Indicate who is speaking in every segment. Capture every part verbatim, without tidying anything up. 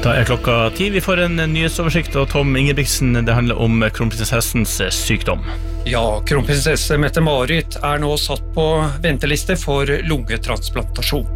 Speaker 1: Da er klokka ti, vi får en nyhetsoversikt, og Tom Ingebrigtsen, det handler om kronprinsessens sykdom.
Speaker 2: Ja, kronprinsesse Mette-Marit er nå satt på venteliste for lungetransplantasjon.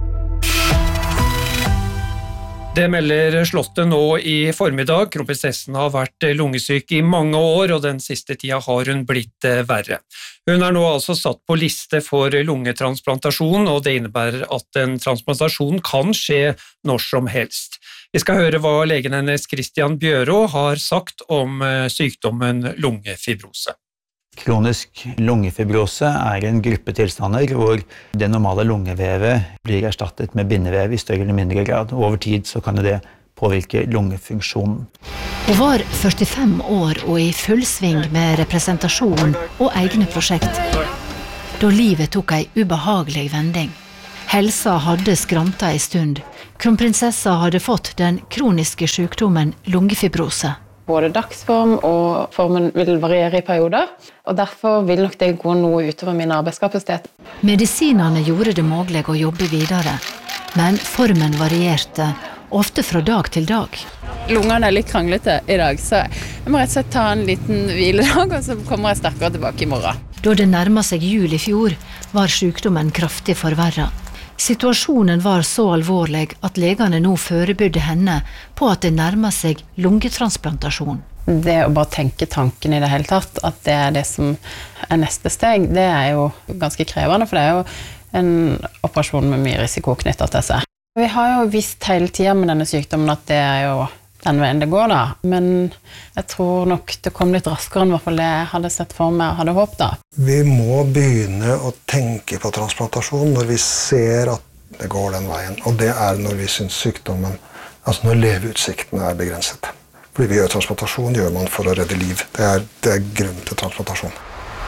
Speaker 2: Det melder Slottet nå i formiddag. Kronprinsessen har vært lungesyk i mange år, og den siste tida har hun blitt verre. Hun er nå altså satt på liste for lungetransplantasjon, og det innebærer at en transplantasjon kan skje når som helst. Vi skal høre hva legen hennes Christian Bjørå har sagt om sykdommen lungefibrose.
Speaker 3: Kronisk lungefibrose er en gruppe tilstander hvor det normale lungevevet blir erstattet med bindevev i større eller mindre grad. Over tid så kan det påvirke lungefunksjonen.
Speaker 4: Hun var førtifem år og i full sving med representasjon og egne prosjekt, da livet tok ei ubehagelig vending. Helsa hadde skranta en stund. Kronprinsessa hadde fått den kroniske sykdommen lungefibrose.
Speaker 5: Både dagsform og formen vil variere i perioder, og derfor vil nok det gå noe utover min arbeidskapasitet.
Speaker 4: Medisinene gjorde det mulig å jobbe videre, men formen varierte, ofte fra dag til dag.
Speaker 5: Lungene er litt kranglete i dag, så jeg må rett og slett ta en liten hviledag, og så kommer jeg sterkere tilbake i morgen.
Speaker 4: Da det nærmet seg jul i fjor, var sykdommen kraftig forverret. Situasjonen var så alvorlig at legene nå forebydde henne på at det nærmer seg lungetransplantasjon.
Speaker 5: Det å bare tenke tanken i det hele tatt, at det er det som er neste steg, det er jo ganske krevende, for det er jo en operasjon med mye risiko knyttet til seg. Vi har jo visst hele tiden med denne sykdommen at det er jo den veien det går da, men jeg tror nok det kom litt raskere enn i hvert fall det jeg hadde sett for meg og hadde håpet da.
Speaker 6: Vi må begynne å tenke på transplantasjon når vi ser at det går den veien, og det er når vi synes sykdommen, altså når leveutsiktene er begrenset. Fordi vi gjør transplantasjon, gjør man for å redde liv. Det er, det er grunnen til transplantasjon.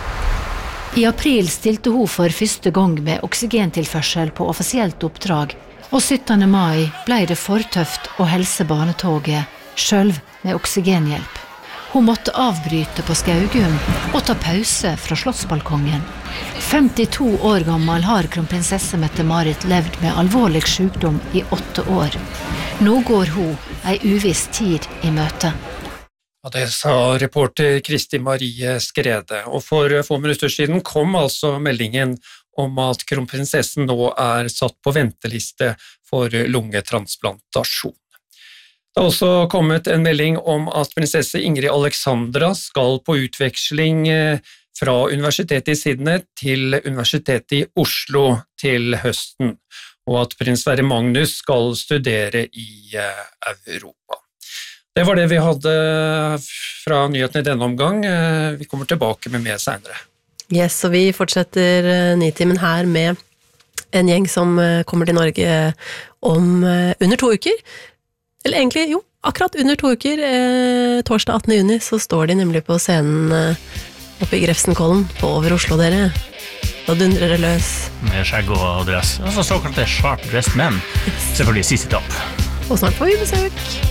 Speaker 4: I april stilte hun for første gang med oksygentilførsel på offisielt oppdrag, og syttende mai ble det for tøft å helse barnetoget, selv med oksygenhjelp. Hun måtte avbryte på Skaugum og ta pause fra slottsbalkongen. femtito år gammel har kronprinsesse Mette-Marit levd med alvorlig sykdom i åtte år. Nå går hun ei uviss tid i møte.
Speaker 2: Ja, det sa reporter Kristi Marie Skrede, og for få minutter siden kom altså meldingen om at kronprinsessen nå er satt på venteliste for lungetransplantasjon. Det har også kommet en melding om at prinsesse Ingrid Alexandra skal på utveksling fra Universitetet i Sydney til Universitetet i Oslo til høsten, og at prins Sverre Magnus skal studere i Europa. Det var det vi hadde fra nyhetene i denne omgang. Vi kommer tilbake med mer senere.
Speaker 7: Yes, og vi fortsetter Nitimen her med en gjeng som kommer til Norge om under to uker. Eller egentlig, jo, akkurat under to uker, eh, torsdag attende juni, så står de nemlig på scenen eh, oppe i Grefsenkollen på Over Oslo, dere. Da dundrer det løs.
Speaker 1: Med skjegg og dress. Altså såkalte sharp dressed menn. Selvfølgelig siste topp.
Speaker 7: Og snart får vi besøk.